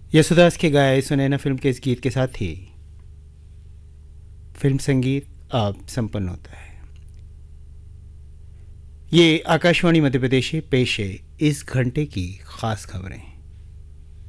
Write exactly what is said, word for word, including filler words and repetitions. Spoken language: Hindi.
यशोदास के गाए सुनैना फिल्म के इस गीत के साथ ही फिल्म संगीत अब संपन्न होता है। ये आकाशवाणी मध्य प्रदेश पेश है इस घंटे की खास खबरें।